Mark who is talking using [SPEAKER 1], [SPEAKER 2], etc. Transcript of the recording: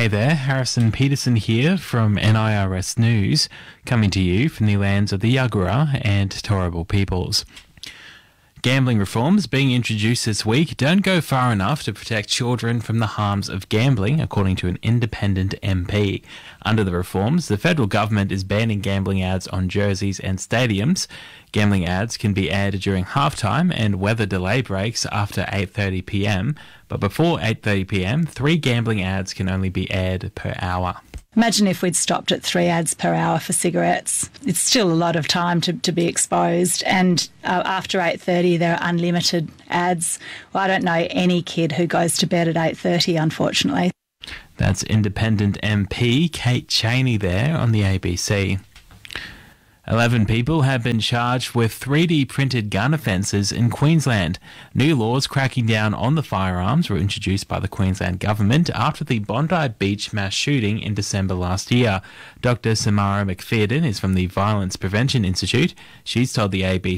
[SPEAKER 1] Hey there, Harrison Peterson here from NIRS News, coming to you from the lands of the Yagara and Turrbal peoples. Gambling reforms being introduced this week don't go far enough to protect children from the harms of gambling, according to an independent MP. Under the reforms, the federal government is banning gambling ads on jerseys and stadiums. Gambling ads can be aired during halftime and weather delay breaks after 8:30 p.m, but before 8:30 p.m, 3 gambling ads can only be aired per hour.
[SPEAKER 2] Imagine if we'd stopped at 3 ads per hour for cigarettes. It's still a lot of time to be exposed, and after 8:30 there are unlimited ads. Well, I don't know any kid who goes to bed at 8:30, unfortunately.
[SPEAKER 1] That's independent MP Kate Chaney there on the ABC. 11 people have been charged with 3D printed gun offences in Queensland. New laws cracking down on the firearms were introduced by the Queensland government after the Bondi Beach mass shooting in December last year. Dr. Samara McFadden is from the Violence Prevention Institute. She's told the ABC